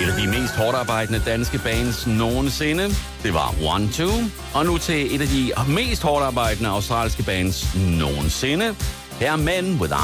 Et af de mest hårdarbejdende danske bands nogensinde, det var One-Two. Og nu til et af de mest hårdarbejdende australske bands nogensinde. Her er Men With